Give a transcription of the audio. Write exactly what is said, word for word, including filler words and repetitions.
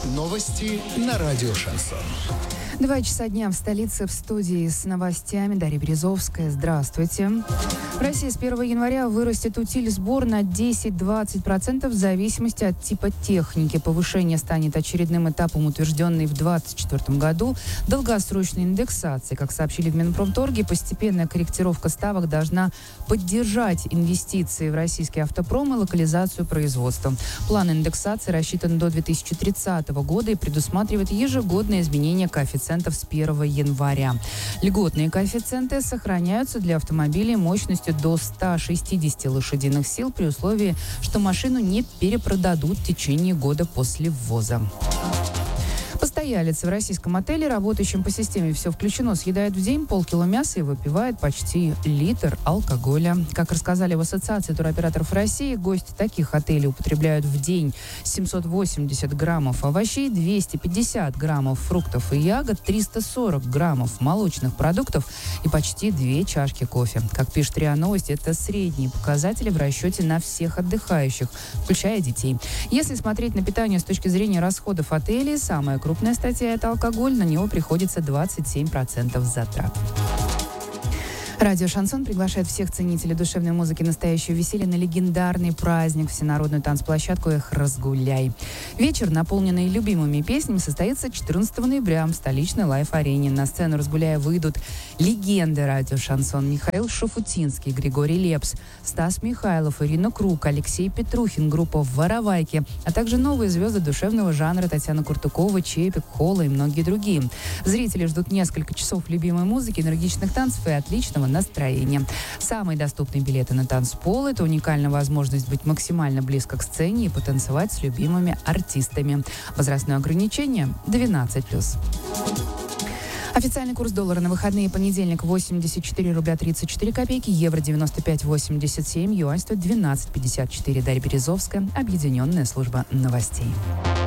Новости на радио «Шансон». Два часа дня в столице, в студии с новостями Дарья Березовская. Здравствуйте. В России с первого января вырастет утиль-сбор на десять-двадцать процентов в зависимости от типа техники. Повышение станет очередным этапом утвержденной в двадцать четвёртом году долгосрочной индексации. Как сообщили в Минпромторге, постепенная корректировка ставок должна поддержать инвестиции в российский автопром и локализацию производства. План индексации рассчитан до две тысячи тридцатого года и предусматривает ежегодное изменение коэффициентов с первого января. Льготные коэффициенты сохраняются для автомобилей мощностью до ста шестидесяти лошадиных сил при условии, что машину не перепродадут в течение года после ввоза. Постоялец в российском отеле, работающем по системе «Все включено», съедает в день полкило мяса и выпивает почти литр алкоголя. Как рассказали в Ассоциации туроператоров России, гости таких отелей употребляют в день семьсот восемьдесят граммов овощей, двести пятьдесят граммов фруктов и ягод, триста сорок граммов молочных продуктов и почти две чашки кофе. Как пишет РИА Новости, это средние показатели в расчете на всех отдыхающих, включая детей. Если смотреть на питание с точки зрения расходов отелей, самая крупная статья – это алкоголь, на него приходится двадцать семь процентов затрат. Радио «Шансон» приглашает всех ценителей душевной музыки настоящего веселья на легендарный праздник, всенародную танцплощадку «Эх, разгуляй». Вечер, наполненный любимыми песнями, состоится четырнадцатого ноября в столичной лайф-арене. На сцену «Разгуляя» выйдут легенды радио «Шансон» Михаил Шафутинский, Григорий Лепс, Стас Михайлов, Ирина Круг, Алексей Петрухин, группа «Воровайки», а также новые звезды душевного жанра Татьяна Куртукова, Чепик, Холла и многие другие. Зрители ждут несколько часов любимой музыки, энергичных танцев и отличного настроения. Самые доступные билеты на танцпол – это уникальная возможность быть максимально близко к сцене и потанцевать с любимыми артистами. Возрастное ограничение – двенадцать плюс. Официальный курс доллара на выходные: понедельник восемьдесят четыре рубля тридцать четыре копейки, евро девяносто пять восемьдесят семь, юань стоит двенадцать пятьдесят четыре. Дарья Березовская, Объединенная служба новостей.